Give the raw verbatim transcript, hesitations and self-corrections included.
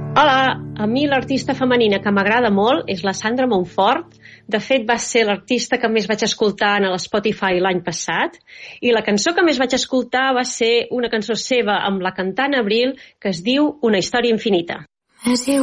Hola, a mi l'artista femenina que m'agrada molt és la Sandra Montfort. De fet, va ser l'artista que més vaig escoltar en l'Spotify l'any passat. I la cançó que més vaig escoltar va ser una cançó seva amb la cantant Abril que es diu Una història infinita.